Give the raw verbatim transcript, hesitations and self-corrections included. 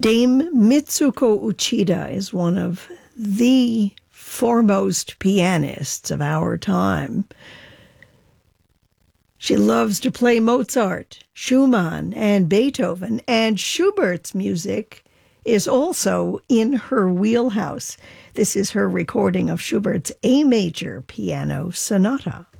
Dame Mitsuko Uchida is one of the foremost pianists of our time. She loves to play Mozart, Schumann, and Beethoven, and Schubert's music is also in her wheelhouse. This is her recording of Schubert's A Major Piano Sonata.